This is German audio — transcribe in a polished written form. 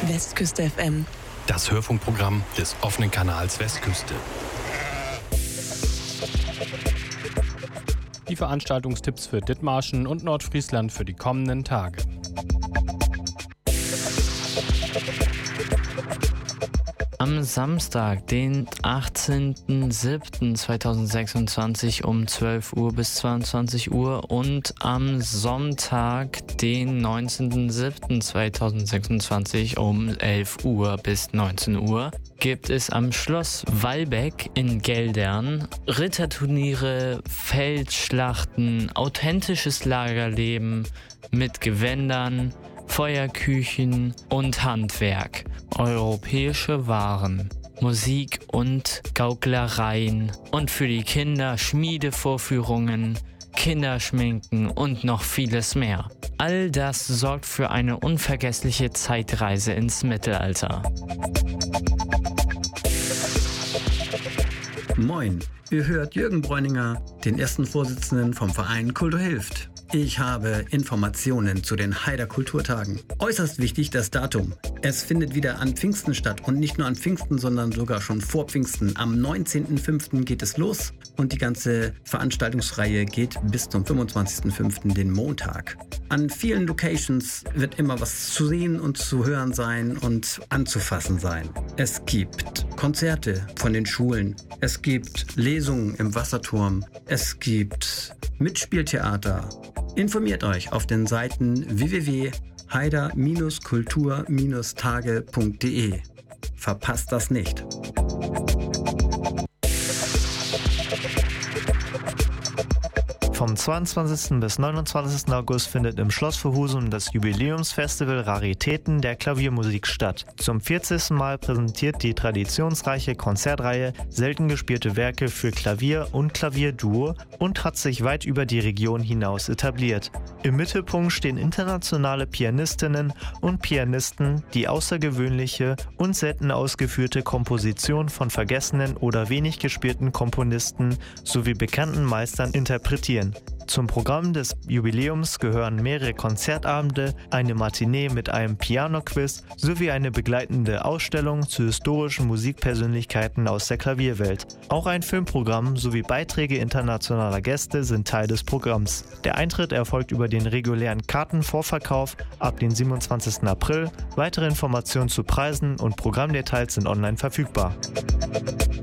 Westküste FM. Das Hörfunkprogramm des offenen Kanals Westküste. Die Veranstaltungstipps für Dithmarschen und Nordfriesland für die kommenden Tage. Am Samstag, den 18.07.2026 um 12 Uhr bis 22 Uhr und am Sonntag, den 19.07.2026 um 11 Uhr bis 19 Uhr gibt es am Schloss Wallbeck in Geldern Ritterturniere, Feldschlachten, authentisches Lagerleben mit Gewändern, Feuerküchen und Handwerk, europäische Waren, Musik und Gauklereien und für die Kinder Schmiedevorführungen, Kinderschminken und noch vieles mehr. All das sorgt für eine unvergessliche Zeitreise ins Mittelalter. Moin, ihr hört Jürgen Bräuninger, den ersten Vorsitzenden vom Verein Kultur hilft. Ich habe Informationen zu den Haider Kulturtagen. Äußerst wichtig das Datum. Es findet wieder an Pfingsten statt und nicht nur an Pfingsten, sondern sogar schon vor Pfingsten. Am 19.05. geht es los und die ganze Veranstaltungsreihe geht bis zum 25.05. den Montag. An vielen Locations wird immer was zu sehen und zu hören sein und anzufassen sein. Es gibt Konzerte von den Schulen, es gibt Lesungen im Wasserturm, es gibt Mitspieltheater. Informiert euch auf den Seiten www.haider-kultur-tage.de. Verpasst das nicht. Vom 22. bis 29. August findet im Schloss vor Husum das Jubiläumsfestival Raritäten der Klaviermusik statt. Zum 40. Mal präsentiert die traditionsreiche Konzertreihe selten gespielte Werke für Klavier und Klavierduo und hat sich weit über die Region hinaus etabliert. Im Mittelpunkt stehen internationale Pianistinnen und Pianisten, die außergewöhnliche und selten ausgeführte Kompositionen von vergessenen oder wenig gespielten Komponisten sowie bekannten Meistern interpretieren. Zum Programm des Jubiläums gehören mehrere Konzertabende, eine Matinee mit einem Piano-Quiz sowie eine begleitende Ausstellung zu historischen Musikpersönlichkeiten aus der Klavierwelt. Auch ein Filmprogramm sowie Beiträge internationaler Gäste sind Teil des Programms. Der Eintritt erfolgt über den regulären Kartenvorverkauf ab dem 27. April. Weitere Informationen zu Preisen und Programmdetails sind online verfügbar.